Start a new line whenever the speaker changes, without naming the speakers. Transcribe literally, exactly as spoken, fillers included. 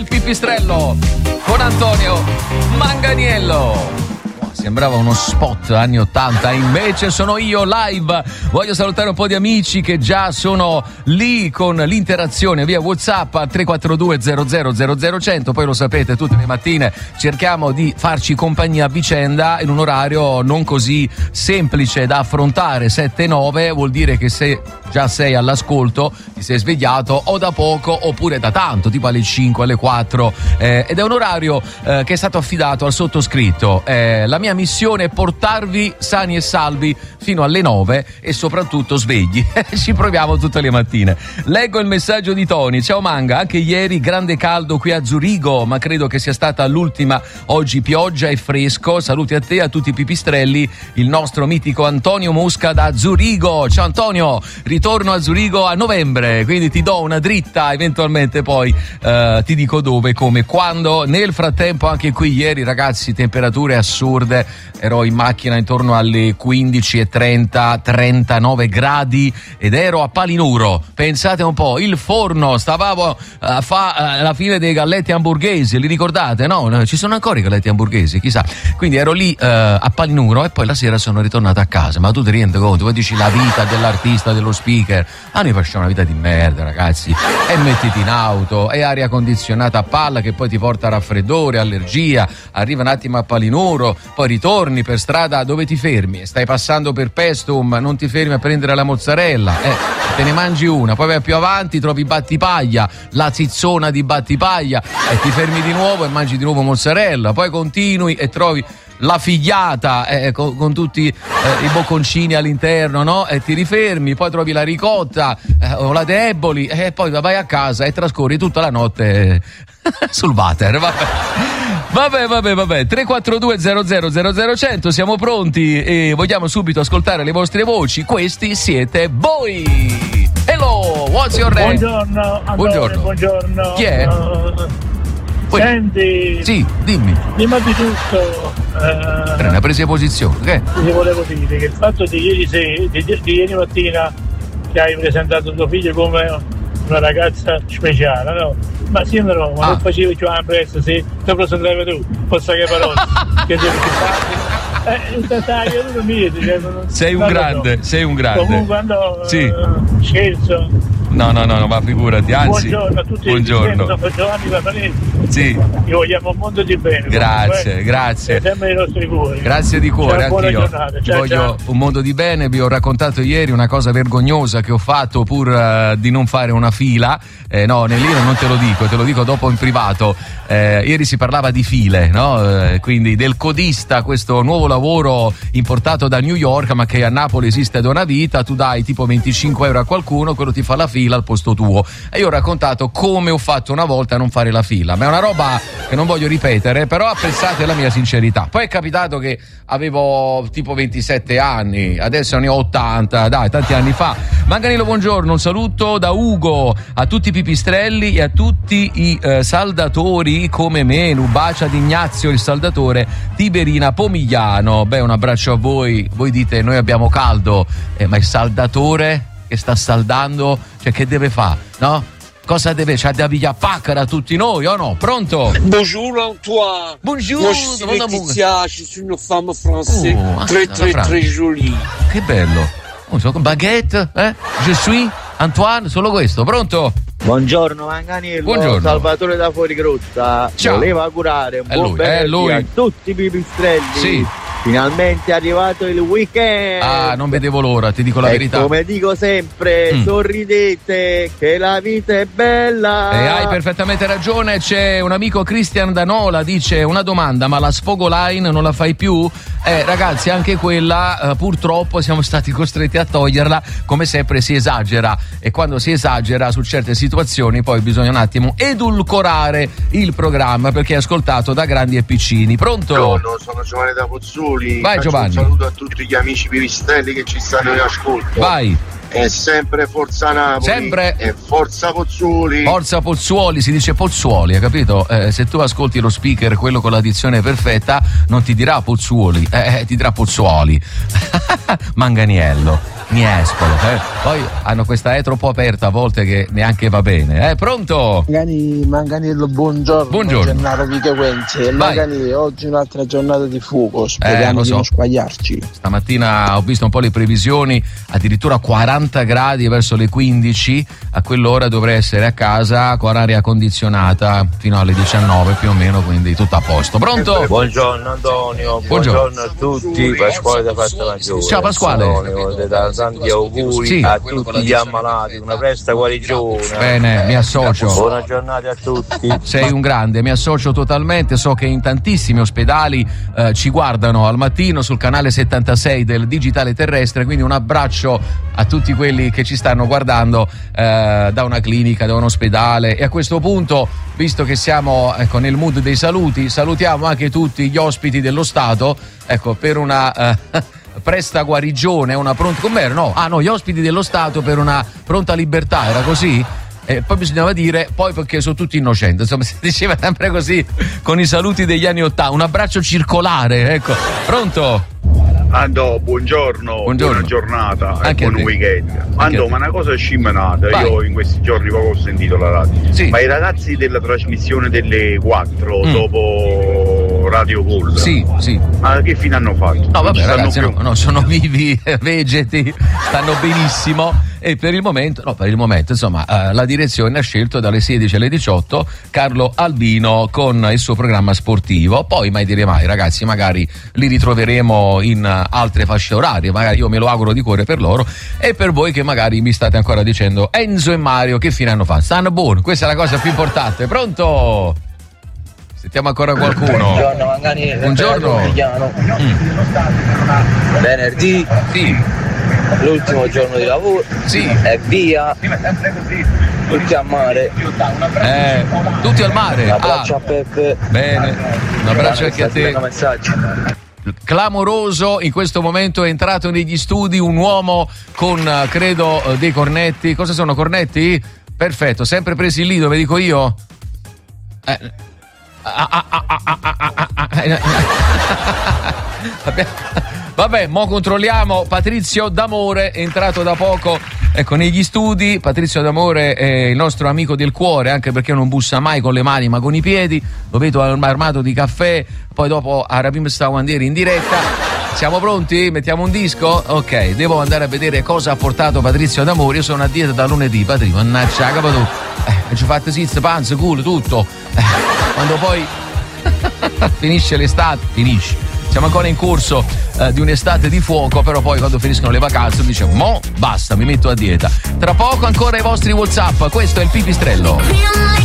Il pipistrello con Antonio Manganiello. Sembrava uno spot anni ottanta, invece sono io live. Voglio salutare un po' di amici che già sono lì con l'interazione via WhatsApp al tre quattro due zero zero zero zero cento. Poi lo sapete, tutte le mattine cerchiamo di farci compagnia a vicenda in un orario non così semplice da affrontare. Sette nove vuol dire che se già sei all'ascolto, ti sei svegliato o da poco oppure da tanto, tipo alle cinque, alle quattro, eh, ed è un orario eh, che è stato affidato al sottoscritto. Eh, la mia missione è portarvi sani e salvi fino alle nove e soprattutto svegli. Ci proviamo tutte le mattine. Leggo il messaggio di Tony. Ciao Manga, anche ieri grande caldo qui a Zurigo, ma credo che sia stata l'ultima. Oggi pioggia e fresco. Saluti a te e a tutti i pipistrelli. Il nostro mitico Antonio Mosca da Zurigo. Ciao Antonio, ritorno a Zurigo a novembre, quindi ti do una dritta, eventualmente poi eh, ti dico dove, come, quando. Nel frattempo anche qui ieri ragazzi, temperature assurde. Ero in macchina intorno alle quindici e trenta, trentanove gradi ed ero a Palinuro. Pensate un po', il forno, stavamo a fare la fine dei galletti hamburghesi, li ricordate? No, ci sono ancora i galletti hamburghesi, chissà. Quindi ero lì uh, a Palinuro e poi la sera sono ritornato a casa. Ma tu ti rendi conto? Poi dici la vita dell'artista, dello speaker. Ah, noi facciamo una vita di merda, ragazzi. E mettiti in auto, e aria condizionata a palla che poi ti porta raffreddore, allergia. Arriva un attimo a Palinuro, poi ritorni per strada, dove ti fermi? Stai passando per Pestum, non ti fermi a prendere la mozzarella, eh, te ne mangi una, poi vai più avanti, trovi Battipaglia, la zizzona di Battipaglia, e ti fermi di nuovo e mangi di nuovo mozzarella, poi continui e trovi la figliata eh, con, con tutti eh, i bocconcini all'interno, no? E ti rifermi, poi trovi la ricotta eh, o la deboli e eh, poi vai a casa e trascorri tutta la notte sul water. Vabbè. Vabbè, vabbè, vabbè, tre quattro due zero zero zero zero cento, siamo pronti e vogliamo subito ascoltare le vostre voci. Questi siete voi. Hello, what's your name?
Buongiorno, Andore,
buongiorno.
buongiorno.
Chi è?
Uh, senti.
Sì, dimmi.
Prima di tutto. Uh,
Pre- una presa di posizione, che?
Ti volevo dire che il fatto di ieri, sera, di, di ieri mattina che hai presentato tuo figlio come una ragazza speciale, no? Ma sì, no, ma
ah.
non facevi più la pressa, sì, te lo sapevi tu, posso che parole, che devi fare. Eh,
sei un grande, so. sei un grande.
Comunque quando
sì.
uh, scherzo.
No, no, no, no, ma figurati, anzi.
Buongiorno a tutti.
Buongiorno.
Sono Giovanni Papanese.
Sì.
Ti vogliamo un mondo di bene.
Grazie,
comunque,
grazie.
Sempre nei nostri cuori.
Grazie di cuore,
ciao,
anch'io.
Ciao,
Ti voglio
ciao.
un mondo di bene. Vi ho raccontato ieri una cosa vergognosa che ho fatto pur uh, di non fare una fila. Eh, no, nell'ira non te lo dico, te lo dico dopo in privato. Eh, ieri si parlava di file, no? Eh, quindi del codista, questo nuovo lavoro importato da New York, ma che a Napoli esiste da una vita. Tu dai tipo venticinque euro a qualcuno, quello ti fa la fila al posto tuo. E io ho raccontato come ho fatto una volta a non fare la fila, ma è una roba che non voglio ripetere, però apprezzate la mia sincerità. Poi è capitato che avevo tipo ventisette anni, adesso ne ho ottanta, dai, tanti anni fa. Manganello, buongiorno, un saluto da Ugo a tutti i pipistrelli e a tutti i eh, saldatori come me, Nubacia di Ignazio il saldatore, Tiberina Pomigliano. Beh, un abbraccio a voi. Voi dite noi abbiamo caldo, eh, ma il saldatore che sta saldando, cioè che deve fare, no? Cosa deve? C'ha da pigliare pacca da tutti noi o no? Pronto?
Bonjour Antoine.
Bonjour.
Moi je suis Laetitia, je suis une femme française.
Oh,
très très
Francia.
très jolie.
Che bello. Oh, so, baguette, eh? Je suis Antoine, solo questo. Pronto?
Buongiorno Manganello,
Buongiorno.
Salvatore da Fuorigrotta.
Ciao.
Voleva augurare un
È
buon
lui,
venerdì
è lui.
a tutti i pipistrelli.
Sì.
Finalmente è arrivato il weekend.
Ah, non vedevo l'ora, ti dico la
e
verità.
come dico sempre,
Mm.
sorridete che la vita è bella.
E hai perfettamente ragione. C'è un amico, Christian Danola, dice una domanda, ma la sfogo line non la fai più? Eh ragazzi, anche quella eh, purtroppo siamo stati costretti a toglierla. Come sempre si esagera, e quando si esagera su certe situazioni poi bisogna un attimo edulcorare il programma, perché è ascoltato da grandi e piccini. Pronto?
Buongiorno, sono Giovanni da Pozzuoli.
Vai,
Faccio
Giovanni.
un saluto a tutti gli amici pipistrelli che ci stanno in ascolto.
Vai.
E sempre Forza Napoli.
Sempre.
E Forza Pozzuoli.
Forza Pozzuoli, si dice Pozzuoli, hai capito? Eh, se tu ascolti lo speaker, quello con la dizione perfetta, non ti dirà Pozzuoli, eh, ti dirà Pozzuoli. Manganiello. Niespolo, eh. Poi hanno questa E troppo aperta a volte che neanche va bene. Eh, pronto?
Mangani, Manganiello, buongiorno.
Buongiorno.
Gennaro Vichequenze. Magani, oggi un'altra giornata di fuoco, speriamo
eh,
di
so.
non squagliarci.
Stamattina ho visto un po' le previsioni, addirittura quaranta gradi verso le quindici, a quell'ora dovrei essere a casa con aria condizionata fino alle diciannove più o meno, quindi tutto a posto. Pronto?
Buongiorno Antonio,
buongiorno,
buongiorno a tutti, Pasquale da Festa Maggiore.
Ciao Pasquale.
Antonio, da tanti auguri
sì.
a tutti gli ammalati, una presta guarigione.
Bene, mi associo.
Buona giornata a tutti.
Sei un grande, mi associo totalmente, so che in tantissimi ospedali eh, ci guardano al mattino sul canale settantasei del Digitale Terrestre, quindi un abbraccio a tutti quelli che ci stanno guardando eh, da una clinica, da un ospedale. E a questo punto, visto che siamo ecco, nel mood dei saluti, salutiamo anche tutti gli ospiti dello Stato, ecco, per una eh, presta guarigione, una pronta... com'era? No, ah no, gli ospiti dello Stato per una pronta libertà, era così? E poi bisognava dire, poi perché sono tutti innocenti, insomma si diceva sempre così con i saluti degli anni ottanta, un abbraccio circolare, ecco. Pronto?
Andò, buongiorno,
buongiorno,
buona giornata
anche
e buon weekend. Andò, ma una cosa scimmenata,
Vai.
io in questi giorni poco ho sentito la radio.
Sì.
Ma i ragazzi della trasmissione delle quattro mm. dopo Radio Call,
sì, sì.
Ma che fine hanno fatto?
No, vabbè, ragazzi,
più.
no, no, sono vivi, vegeti, stanno benissimo. E per il momento, no, per il momento, insomma, eh, la direzione ha scelto dalle sedici alle diciotto Carlo Albino con il suo programma sportivo. Poi mai dire mai, ragazzi, magari li ritroveremo in uh, altre fasce orarie, magari io me lo auguro di cuore per loro e per voi che magari mi state ancora dicendo Enzo e Mario che fine hanno fatto? Stanno buoni, questa è la cosa più importante. Pronto? Sentiamo ancora qualcuno.
Buongiorno Mangani.
Buongiorno.
Mm. Venerdì.
Sì.
L'ultimo giorno di lavoro.
Sì.
E via. Tutti a mare.
Eh, tutti al mare.
Un abbraccio
ah.
a Peppe.
Bene. Un abbraccio anche a te.
Messaggi.
Clamoroso, in questo momento è entrato negli studi un uomo con, credo, dei cornetti. Cosa sono, cornetti? Perfetto, sempre presi lì dove dico io? Eh. Ah, ah, ah, ah, ah, ah, ah, ah. Vabbè, mo controlliamo. Patrizio D'Amore è entrato da poco, ecco, negli studi. Patrizio D'Amore è il nostro amico del cuore, anche perché non bussa mai con le mani ma con i piedi. Lo vedo armato di caffè. Poi dopo a Rapim Stawandieri in diretta. Siamo pronti? Mettiamo un disco? Ok, devo andare a vedere cosa ha portato Patrizio D'Amore. Io sono a dieta da lunedì, Patrizio, mannaggia la capo tu. Eh, ci fate sizze, panze, culo, tutto. Eh, quando poi finisce l'estate, finisce. Siamo ancora in corso eh, di un'estate di fuoco, però poi quando finiscono le vacanze dice mo basta, mi metto a dieta. Tra poco ancora i vostri WhatsApp, questo è il Pipistrello.